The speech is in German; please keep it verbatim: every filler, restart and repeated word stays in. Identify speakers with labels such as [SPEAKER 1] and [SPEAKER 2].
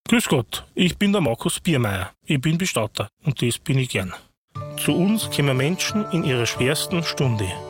[SPEAKER 1] Grüß Gott, ich bin der Markus Biermeier. Ich bin Bestatter und das bin ich gern. Zu uns kommen Menschen in ihrer schwersten Stunde.